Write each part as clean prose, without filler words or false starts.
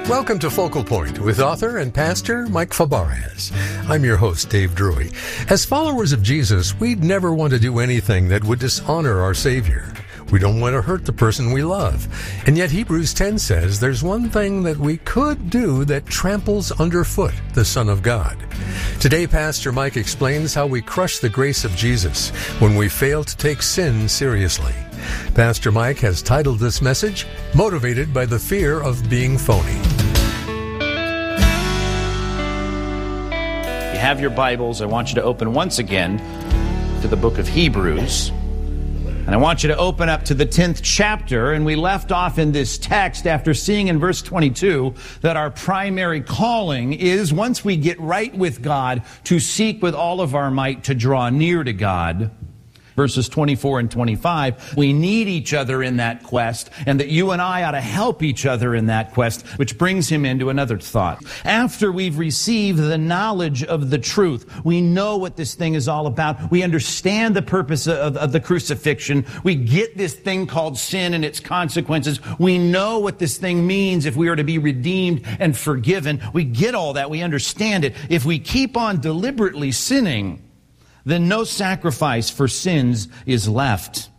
Welcome to Focal Point with author and pastor Mike Fabarez. I'm your host, Dave Drury. As followers of Jesus, we'd never want to do anything that would dishonor our Savior. We don't want to hurt the person we love. And yet Hebrews 10 says there's one thing that we could do that tramples underfoot the Son of God. Today, Pastor Mike explains how we crush the grace of Jesus when we fail to take sin seriously. Pastor Mike has titled this message, Motivated by the Fear of Being Phony. If you have your Bibles, I want you to open once again to the book of Hebrews. And I want you to open up to the 10th chapter. And we left off in this text after seeing in verse 22 that our primary calling is, once we get right with God, to seek with all of our might to draw near to God. Verses 24 and 25, we need each other in that quest, and that you and I ought to help each other in that quest, which brings him into another thought. After we've received the knowledge of the truth, we know what this thing is all about. We understand the purpose of the crucifixion. We get this thing called sin and its consequences. We know what this thing means if we are to be redeemed and forgiven. We get all that. We understand it. If we keep on deliberately sinning, then no sacrifice for sins is left.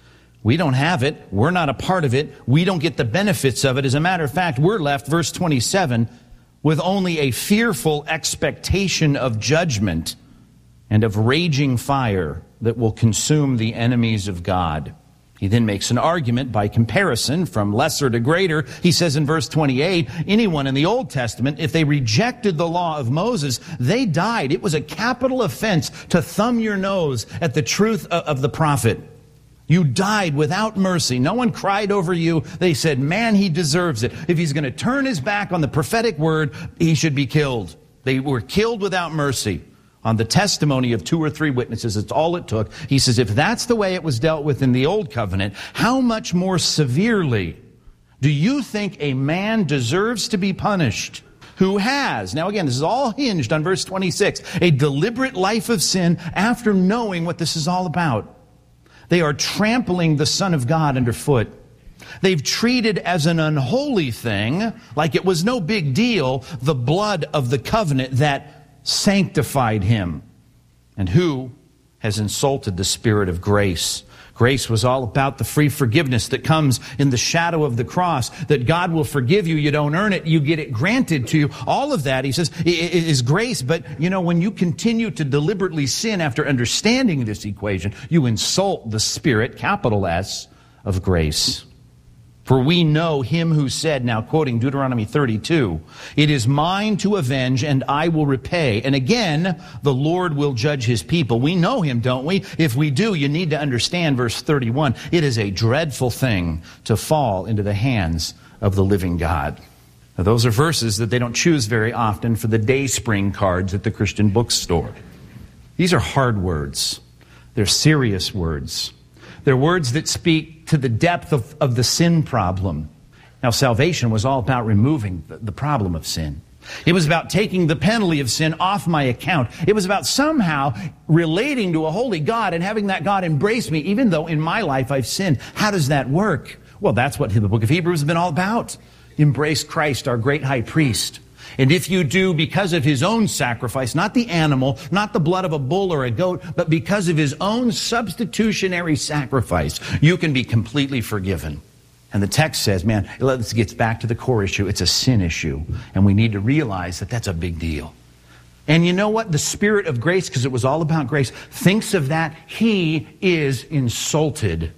We don't have it. We're not a part of it. We don't get the benefits of it. As a matter of fact, we're left, verse 27, with only a fearful expectation of judgment and of raging fire that will consume the enemies of God. He then makes an argument by comparison from lesser to greater. He says in verse 28, anyone in the Old Testament, if they rejected the law of Moses, they died. It was a capital offense to thumb your nose at the truth of the prophet. You died without mercy. No one cried over you. They said, man, he deserves it. If he's going to turn his back on the prophetic word, he should be killed. They were killed without mercy. On the testimony of 2 or 3 witnesses, it's all it took. He says, if that's the way it was dealt with in the old covenant, how much more severely do you think a man deserves to be punished who has, now again, this is all hinged on verse 26, a deliberate life of sin after knowing what this is all about? They are trampling the Son of God underfoot. They've treated as an unholy thing, like it was no big deal, the blood of the covenant that sanctified him. And who has insulted the Spirit of grace? Grace was all about the free forgiveness that comes in the shadow of the cross, that God will forgive you. You don't earn it. You get it granted to you. All of that, he says, is grace. But, when you continue to deliberately sin after understanding this equation, you insult the Spirit, capital S, of grace. For we know him who said, now quoting Deuteronomy 32, it is mine to avenge and I will repay. And again, the Lord will judge his people. We know him, don't we? If we do, you need to understand verse 31. It is a dreadful thing to fall into the hands of the living God. Now, those are verses that they don't choose very often for the Dayspring cards at the Christian bookstore. These are hard words. They're serious words. They're words that speak to the depth of the sin problem. Now, salvation was all about removing the problem of sin. It was about taking the penalty of sin off my account. It was about somehow relating to a holy God and having that God embrace me, even though in my life I've sinned. How does that work? Well, that's what the book of Hebrews has been all about. Embrace Christ, our great high priest. And if you do, because of his own sacrifice, not the animal, not the blood of a bull or a goat, but because of his own substitutionary sacrifice, you can be completely forgiven. And the text says, man, let's get back to the core issue. It's a sin issue. And we need to realize that that's a big deal. And you know what? The Spirit of grace, because it was all about grace, thinks of that. He is insulted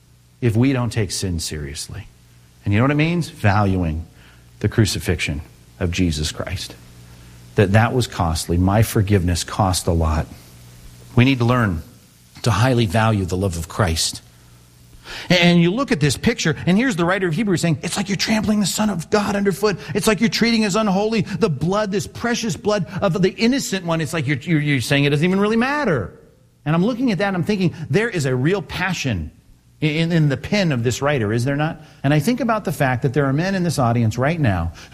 if we don't take sin seriously. And you know what it means? Valuing the crucifixion of Jesus Christ. That was costly. My forgiveness cost a lot. We need to learn to highly value the love of Christ. And you look at this picture, and here's the writer of Hebrews saying, it's like you're trampling the Son of God underfoot. It's like you're treating as unholy the blood, this precious blood of the innocent one. It's like you're saying it doesn't even really matter. And I'm looking at that, and I'm thinking, there is a real passion in the pen of this writer, is there not? And I think about the fact that there are men in this audience right now